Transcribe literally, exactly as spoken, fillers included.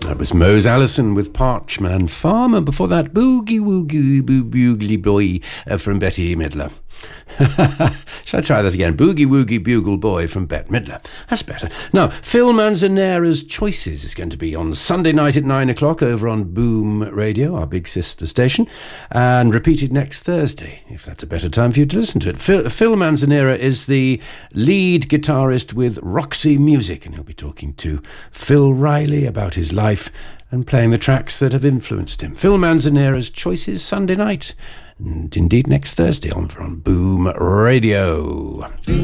That was Mose Allison with Parchman Farm, and before that, Boogie Woogie Boo Bugly Boy uh, from Betty Midler. Shall I try that again? Boogie Woogie Bugle Boy from Bette Midler. That's better. Now, Phil Manzanera's Choices is going to be on Sunday night at nine o'clock over on Boom Radio, our big sister station, and repeated next Thursday, if that's a better time for you to listen to it. Phil, Phil Manzanera is the lead guitarist with Roxy Music, and he'll be talking to Phil Riley about his life and playing the tracks that have influenced him. Phil Manzanera's Choices, Sunday night, and indeed next Thursday on, on Boom Radio.